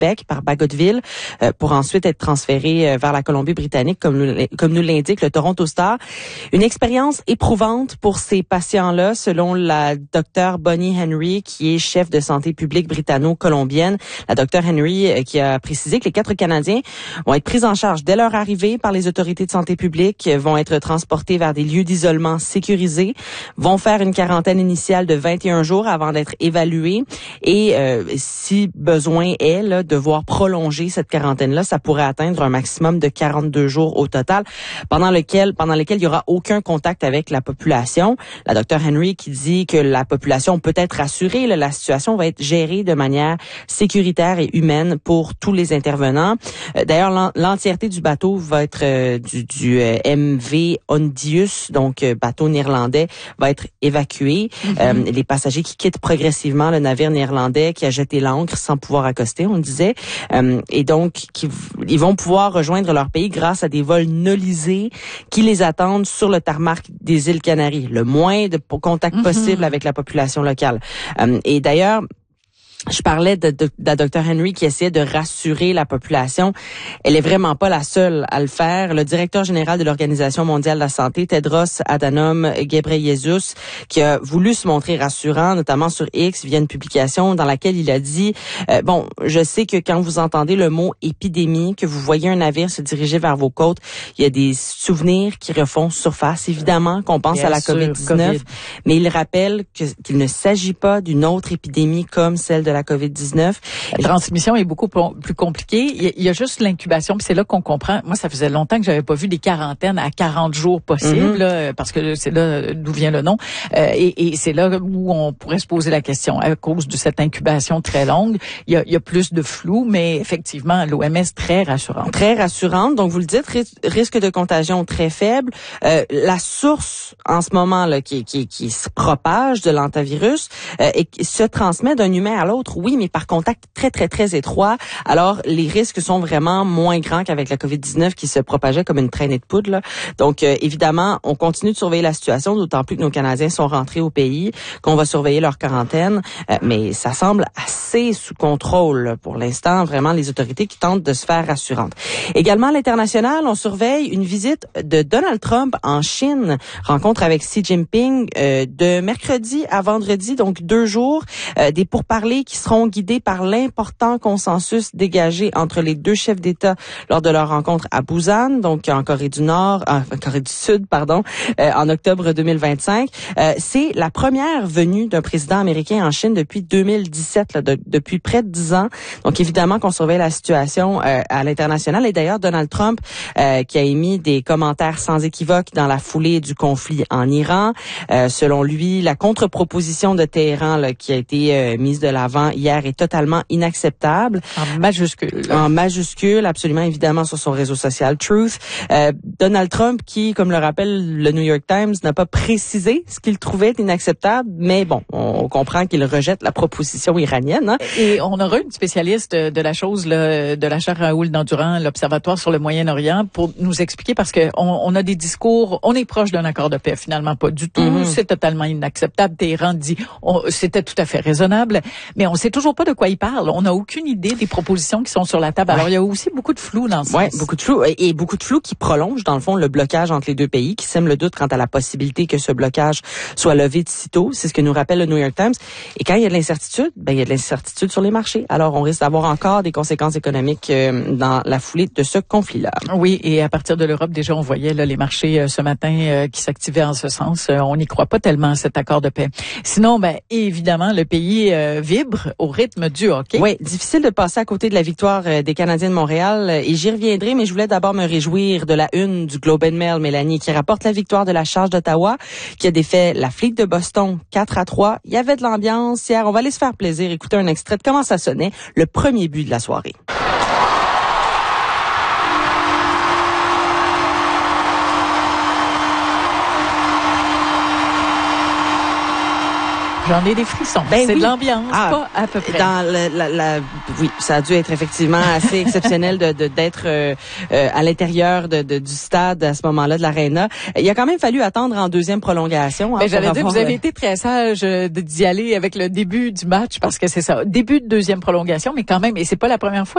Québec par Bagotville pour ensuite être transférés vers la Colombie-Britannique, comme nous l'indique le Toronto Star. Une expérience éprouvante pour ces patients-là, selon la docteure Bonnie Henry, qui est chef de santé publique britanno-colombienne. La docteure Henry qui a précisé que les 4 Canadiens vont être pris en charge dès leur arrivée par les autorités de santé publique, vont être transportés vers des lieux d'isolement sécurisés, vont faire une quarantaine initiale de 21 jours avant d'être évalués et si besoin est là, devoir prolonger cette quarantaine-là, ça pourrait atteindre un maximum de 42 jours au total, pendant lesquels il n'y aura aucun contact avec la population. La docteure Henry qui dit que la population peut être rassurée, là, la situation va être gérée de manière sécuritaire et humaine pour tous les intervenants. D'ailleurs, l'entièreté du bateau va être du MV Ondius, donc bateau néerlandais, va être évacué. Les passagers qui quittent progressivement le navire néerlandais qui a jeté l'ancre sans pouvoir accoster, on le disait, et donc ils vont pouvoir rejoindre leur pays grâce à des vols nolisés qui les attendent sur le tarmac des îles Canaries, le moins de contact possible avec la population locale. Et d'ailleurs, je parlais de la docteure Henry qui essayait de rassurer la population. Elle est vraiment pas la seule à le faire. Le directeur général de l'Organisation mondiale de la santé, Tedros Adhanom Ghebreyesus, qui a voulu se montrer rassurant, notamment sur X, via une publication dans laquelle il a dit bon, je sais que quand vous entendez le mot épidémie, que vous voyez un navire se diriger vers vos côtes, il y a des souvenirs qui refont surface. Évidemment qu'on pense à la COVID-19, mais il rappelle qu'il ne s'agit pas d'une autre épidémie comme celle de la COVID-19. La transmission est beaucoup plus compliquée. Il y a juste l'incubation, puis c'est là qu'on comprend. Moi, ça faisait longtemps que j'avais pas vu des quarantaines à 40 jours possibles, là, parce que c'est là d'où vient le nom. Et c'est là où on pourrait se poser la question. À cause de cette incubation très longue, il y a plus de flou, mais effectivement, l'OMS très rassurante. Très rassurante. Donc, vous le dites, risque de contagion très faible. La source, en ce moment, là, qui se propage de l'hantavirus, et qui se transmet d'un humain à l'autre, oui, mais par contact très, très, très étroit. Alors, les risques sont vraiment moins grands qu'avec la COVID-19 qui se propageait comme une traînée de poudre, là. Donc, évidemment, on continue de surveiller la situation, d'autant plus que nos Canadiens sont rentrés au pays, qu'on va surveiller leur quarantaine. Mais ça semble assez sous contrôle là, pour l'instant. Vraiment, les autorités qui tentent de se faire rassurantes. Également, à l'international, on surveille une visite de Donald Trump en Chine. Rencontre avec Xi Jinping de mercredi à vendredi, donc 2 jours. Des pourparlers qui seront guidés par l'important consensus dégagé entre les 2 chefs d'État lors de leur rencontre à Busan, donc en Corée du Sud, en octobre 2025. C'est la première venue d'un président américain en Chine depuis 2017, là, depuis près de 10 ans. Donc évidemment qu'on surveille la situation à l'international. Et d'ailleurs, Donald Trump qui a émis des commentaires sans équivoque dans la foulée du conflit en Iran. Selon lui, la contre-proposition de Téhéran là, qui a été mise de l'avant hier est totalement inacceptable. En majuscule. En majuscule, absolument, évidemment, sur son réseau social Truth. Donald Trump, qui, comme le rappelle le New York Times, n'a pas précisé ce qu'il trouvait inacceptable, mais bon, on comprend qu'il rejette la proposition iranienne. Hein. Et on aura une spécialiste de la chose, là, de la chaire Raoul Dandurand, l'Observatoire sur le Moyen-Orient, pour nous expliquer, parce que on a des discours, on est proche d'un accord de paix, finalement pas du tout, c'est totalement inacceptable. Téhéran dit, c'était tout à fait raisonnable, mais on sait toujours pas de quoi il parle. On n'a aucune idée des propositions qui sont sur la table. Alors, il y a aussi beaucoup de flou dans ce sens. Beaucoup de flou et beaucoup de flou qui prolonge, dans le fond, le blocage entre les 2 pays, qui sème le doute quant à la possibilité que ce blocage soit levé de sitôt. C'est ce que nous rappelle le New York Times. Et quand il y a de l'incertitude, il y a de l'incertitude sur les marchés. Alors, on risque d'avoir encore des conséquences économiques dans la foulée de ce conflit-là. Oui, et à partir de l'Europe, déjà, on voyait là, les marchés ce matin qui s'activaient en ce sens. On n'y croit pas tellement à cet accord de paix. Sinon, évidemment, le pays vibre au rythme du hockey. Oui, difficile de passer à côté de la victoire des Canadiens de Montréal. Et j'y reviendrai, mais je voulais d'abord me réjouir de la une du Globe and Mail, Mélanie, qui rapporte la victoire de la Charge d'Ottawa, qui a défait la Fleet de Boston 4-3. Il y avait de l'ambiance hier. On va aller se faire plaisir, écouter un extrait de comment ça sonnait, le premier but de la soirée. J'en ai des frissons. C'est de l'ambiance, pas à peu près. Dans oui, ça a dû être effectivement assez exceptionnel d'être à l'intérieur du stade à ce moment-là de l'Arena. Il a quand même fallu attendre en deuxième prolongation. Hein, j'allais dire, vous avez été très sage d'y aller avec le début du match parce que c'est ça, début de deuxième prolongation, mais quand même, et c'est pas la première fois.